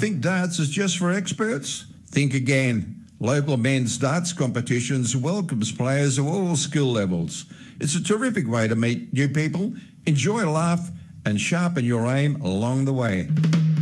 think darts is just for experts? Think again. Local men's darts competitions welcomes players of all skill levels. It's a terrific way to meet new people, enjoy a laugh and sharpen your aim along the way.